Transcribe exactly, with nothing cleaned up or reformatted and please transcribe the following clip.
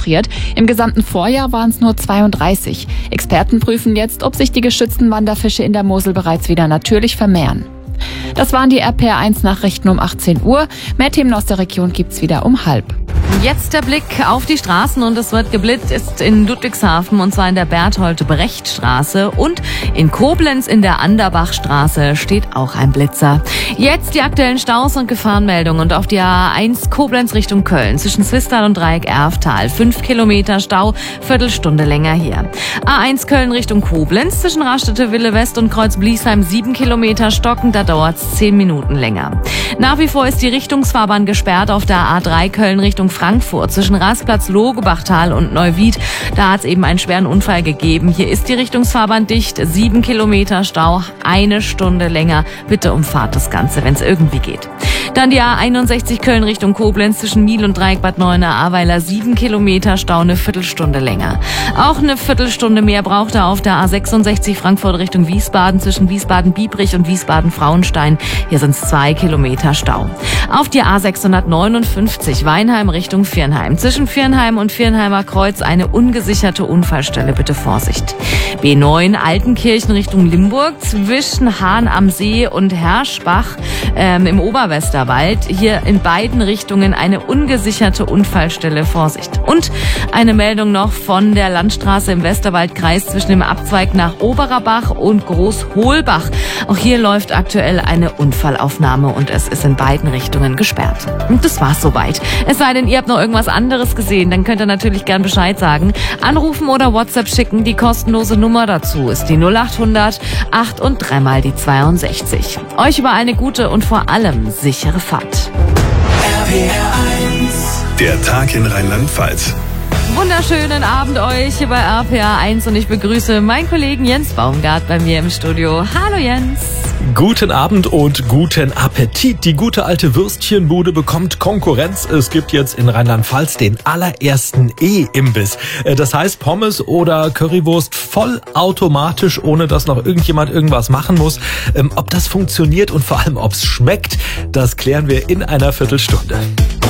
registriert. Im gesamten Vorjahr waren es nur zweiunddreißig. Experten prüfen jetzt, ob sich die geschützten Wanderfische in der Mosel bereits wieder natürlich vermehren. Das waren die R P R eins Nachrichten um achtzehn Uhr. Mehr Themen aus der Region gibt's wieder um halb. Jetzt der Blick auf die Straßen und es wird geblitzt in Ludwigshafen und zwar in der Berthold-Brecht-Straße und in Koblenz in der Anderbachstraße steht auch ein Blitzer. Jetzt die aktuellen Staus und Gefahrenmeldungen und auf die A eins Koblenz Richtung Köln zwischen Zwistal und Dreieck Erftal. Fünf Kilometer Stau, Viertelstunde länger hier. A eins Köln Richtung Koblenz zwischen Raststätte Wille West und Kreuz Bliesheim sieben Kilometer Stocken, da dauert's zehn Minuten länger. Nach wie vor ist die Richtungsfahrbahn gesperrt auf der A drei Köln Richtung Frankfurt zwischen Rastplatz Logebachtal und Neuwied. Da hat es eben einen schweren Unfall gegeben. Hier ist die Richtungsfahrbahn dicht, sieben Kilometer Stau, eine Stunde länger. Bitte umfahrt das Ganze, wenn es irgendwie geht. Dann die A einundsechzig Köln Richtung Koblenz zwischen Miel und Dreieck Bad Neuenahr-Ahrweiler, sieben Kilometer Stau, eine Viertelstunde länger. Auch eine Viertelstunde mehr braucht er auf der A sechsundsechzig Frankfurt Richtung Wiesbaden zwischen Wiesbaden-Biebrich und Wiesbaden-Frauenstein. Hier sind es zwei Kilometer Stau. Auf die A sechshundertneunundfünfzig Weinheim Richtung Viernheim. Zwischen Viernheim und Viernheimer Kreuz eine ungesicherte Unfallstelle. Bitte Vorsicht. B neun Altenkirchen Richtung Limburg zwischen Hahn am See und Herschbach ähm, im Oberwesterwald. Hier in beiden Richtungen eine ungesicherte Unfallstelle. Vorsicht. Und eine Meldung noch von der Landstraße im Westerwaldkreis zwischen dem Abzweig nach Oberabach und Großholbach. Auch hier läuft aktuell eine Unfallaufnahme und es ist in beiden Richtungen gesperrt. Und das war's soweit. Es sei denn, ihr habt noch irgendwas anderes gesehen, dann könnt ihr natürlich gern Bescheid sagen. Anrufen oder WhatsApp schicken. Die kostenlose Nummer dazu ist die null achthundert acht und dreimal die zweiundsechzig. Euch über eine gute und vor allem sichere Fahrt. R P R eins. Der Tag in Rheinland-Pfalz. Wunderschönen Abend euch hier bei R P R eins und ich begrüße meinen Kollegen Jens Baumgart bei mir im Studio. Hallo Jens. Guten Abend und guten Appetit. Die gute alte Würstchenbude bekommt Konkurrenz. Es gibt jetzt in Rheinland-Pfalz den allerersten E-Imbiss. Das heißt Pommes oder Currywurst vollautomatisch, ohne dass noch irgendjemand irgendwas machen muss. Ob das funktioniert und vor allem ob es schmeckt, das klären wir in einer Viertelstunde.